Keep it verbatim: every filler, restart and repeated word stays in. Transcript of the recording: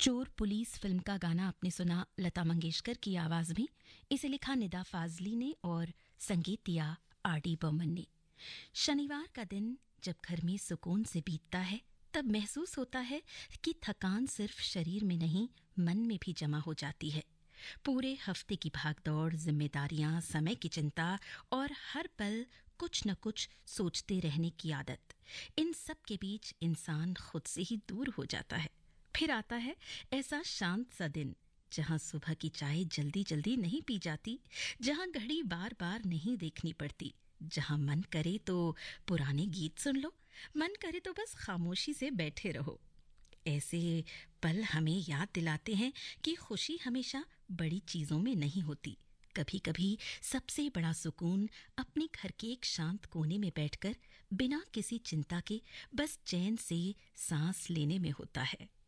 चोर police film का गाना आपने सुना लता मंगेशकर की आवाज में। इसे लिखा निदा फाजली ने और संगीत दिया आर डी बर्मन ने। शनिवार का दिन जब घर में सुकून से बीतता है तब महसूस होता है कि थकान सिर्फ शरीर में नहीं मन में भी जमा हो जाती है। पूरे हफ्ते की भागदौड़, जिम्मेदारियां, समय की चिंता और हर पल कुछ न कुछ सोचते रहने की आदत, इन सब के बीच इंसान खुद से ही दूर हो जाता है। फिर आता है ऐसा शांत सा दिन जहां सुबह की चाय जल्दी जल्दी नहीं पी जाती, जहां घड़ी बार बार नहीं देखनी पड़ती, जहां मन करे तो पुराने गीत सुन लो, मन करे तो बस खामोशी से बैठे रहो। ऐसे पल हमें याद दिलाते हैं कि खुशी हमेशा बड़ी चीजों में नहीं होती। कभी कभी सबसे बड़ा सुकून अपने घर के एक शांत कोने में बैठकर बिना किसी चिंता के बस चैन से सांस लेने में होता है।